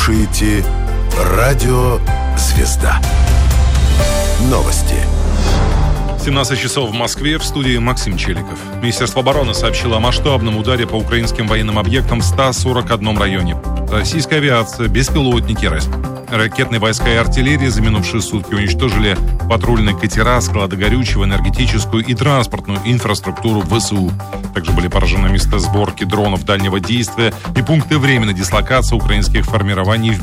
слушаете Радио Звезда. Новости. 17 часов в Москве, в студии Максим Челиков. Министерство обороны сообщило о масштабном ударе по украинским военным объектам в 141 районе. Российская авиация, беспилотники, ракетные войска и артиллерия за минувшие сутки уничтожили патрульные катера, склады горючего, энергетическую и транспортную инфраструктуру ВСУ. Также были поражены места сборки дронов дальнего действия и пункты временной дислокации украинских формирований в